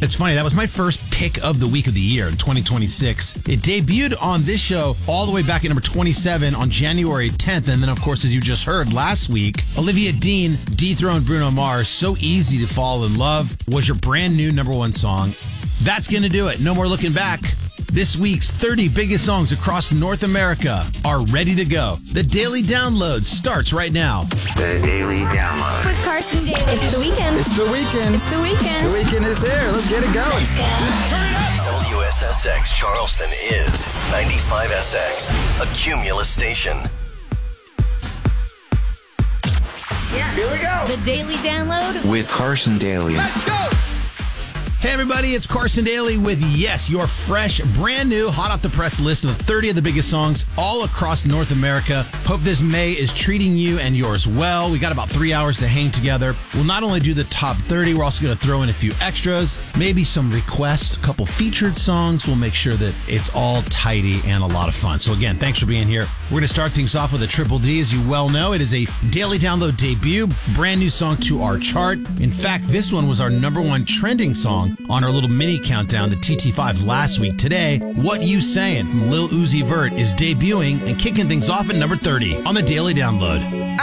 It's funny, that was my first pick of the week of the year in 2026. It debuted on this show all the way back at number 27 on January 10th. And then, of course, as you just heard last week, Olivia Dean dethroned Bruno Mars. So Easy to Fall in Love was your brand new number one song. That's going to do it. No more looking back. This week's 30 biggest songs across North America are ready to go. The Daily Download starts right now. The Daily Download. With Carson Daly. It's the weekend. It's the weekend. It's the weekend. The weekend is here. Let's get it going. Turn it up. WSSX Charleston is 95SX, a Cumulus station. Yeah. Here we go. The Daily Download. With Carson Daly. Let's go! Hey everybody, it's Carson Daly with, yes, your fresh, brand new, hot off the press list of 30 of the biggest songs all across North America. Hope this May is treating you and yours well. We got about 3 hours to hang together. We'll not only do the top 30, we're also going to throw in a few extras, maybe some requests, a couple featured songs. We'll make sure that it's all tidy and a lot of fun. So again, thanks for being here. We're going to start things off with a Triple D. As you well know, it is a Daily Download debut, brand new song to our chart. In fact, this one was our number one trending song on our little mini countdown, the TT5 last week. Today, What You Sayin' from Lil Uzi Vert is debuting and kicking things off at number 30 on the Daily Download.